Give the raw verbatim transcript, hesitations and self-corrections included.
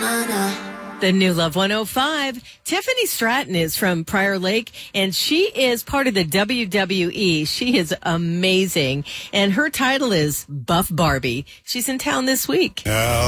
The new Love one oh five. Tiffany Stratton is from Prior Lake, and she is part of the W W E. She is amazing, and her title is Buff Barbie. She's in town this week. Uh,